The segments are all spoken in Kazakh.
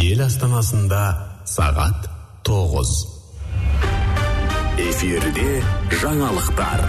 ел астанасында сағат 9. Эфирде жаңалықтар.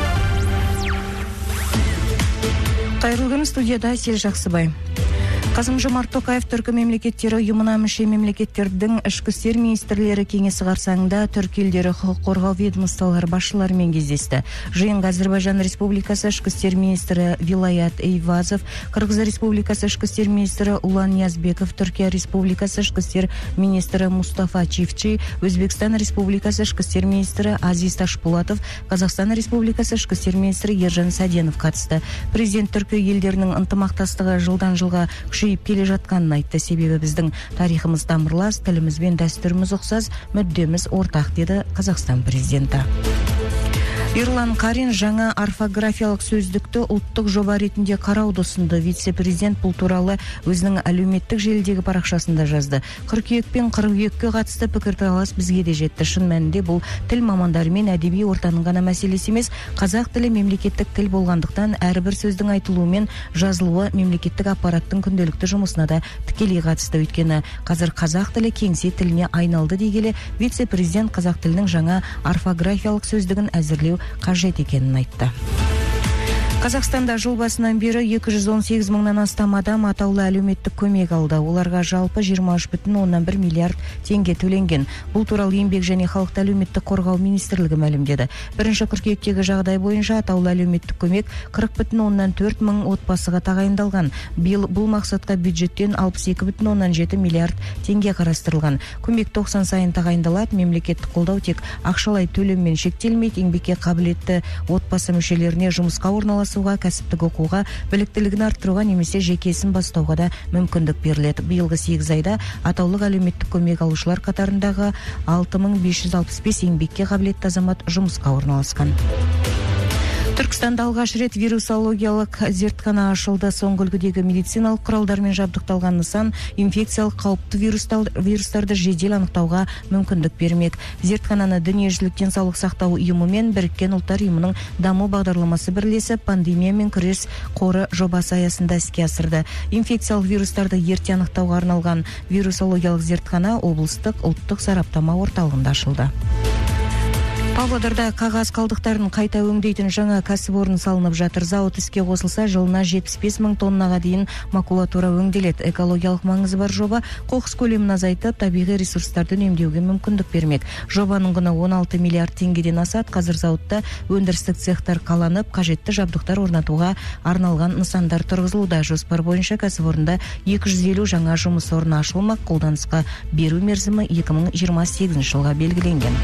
Қайырлы күн, студияда Әсел Жақсыбай. Қасым-Жомарт Тоқаев түркі мемлекеттері ұйымына мүше мемлекеттердің ішкі істер министрлері кеңесі қарсаңында түркі елдері құқық қорғау ведомстволары басшыларымен кездесті. Жиынға Әзербайжан Республикасы ішкі істер министрі Вилаят Эйвазов, Қырғыз Республикасы ішкі істер министрі Улан Ниязбеков, Түркия Республикасы ішкі істер министрі Мустафа Чифчи, Өзбекстан Республикасы ішкі істер министрі Азиз Ташпулатов, Қазақстан Республикасы ішкі істер министрі Ержан Саденов қатысты. Президент түркі елдерінің ынтымақтастығы жылдан жылға күшейіп келе жатқанын айтты. Себебі біздің тарихымыз тамырлас, тіліміз бен дәстүріміз ұқсас, мүддеміз ортақ, деді Қазақстан президенті. Ирлан Карин жаңа орфографиялық сөздікті ұлттық жоба ретінде қарауды ұсынды. Вице-президент бұл туралы өзінің әлеуметтік желідегі парақшасында жазды. Қыркүйек пен қыркүйекке қатысты пікірталас бізге де жетті. Шын мәнінде бұл тіл мамандары мен әдеби ортаның ғана мәселесі емес, қазақ тілі мемлекеттік тіл болғандықтан әрбір сөздің айтылуы мен жазылуы мемлекеттік аппараттың күнделікті жұмысына да тікелей қатысты. Өйткені қазір қазақ тілі кеңсе тіліне айналды дегеле вице-президент қазақ тілінің жаңа орфографиялық сөздігін әзірлеу қажет екенін айтты. Қазақстанда жыл басынан бері 218 мыңнан астам адам атаулы әлеуметтік көмек алды. Оларға жалпы 23,1 миллиард теңге төленген. Бұл туралы еңбек және халықты әлеуметтік қорғау министрлігі мәлімдеді. Бірінші қыркүйектегі жағдай бойынша атаулы әлеуметтік көмек 40,4 мың отбасыға тағайындалған. Биыл бұл мақсатқа бюджеттен 62,7 миллиард теңге қарастырылған. Көмек 90 сайын тағайындалады. Мемлекеттік қолдау тек ақшалай төлеммен шектелмейді. Еңбекке қабілетті отбасы мүшелеріне жұмысқа орналасуға, кәсіптік оқуға, біліктілігін арттыруға немесе жеке ісін бастауға да мүмкіндік беріледі. Биылғы 8 айда атаулы әлеуметтік көмек алушылар қатарындағы 6565 еңбекке қабілетті азамат жұмысқа орналасқан. Түркістанда алғаш рет вирусологиялық зертхана ашылды. Соңғы үлгідегі медициналық құралдармен жабдықталған нысан инфекциялық қауіпті вирустарды жедел анықтауға мүмкіндік бермек. Зертхананы Дүниежүзілік денсаулық сақтау ұйымы мен Біріккен ұлттар ұйымының даму бағдарламасы бірлесіп пандемиямен күрес қоры жобасы аясында іске асырды. Инфекциялық вирустарды ерте анықтауға арналған вирусологиялық зертхана облыстық ұлттық сараптама орталығында ашылды. Павлодарда қағаз қалдықтарын қайта өңдейтін жаңа кәсіпорын салынып жатыр. Зауыт іске қосылса, жылына 75 мың тоннаға дейін макулатура өңделеді. Экологиялық маңызы бар жоба қоқыс көлемін азайтып, табиғи ресурстарды үнемдеуге мүмкіндік бермек. Жобаның құны 16 миллиард теңгеден асады. Қазір зауытта өндірістік цехтар қаланып, қажетті жабдықтар орнатуға арналған нысандар тұрғызылуда. Жоспар бойынша кәсіпорында 250 жаңа жұмыс орны ашылмақ. Қолданысқа беру мерзімі 2028 жылға белгіленген.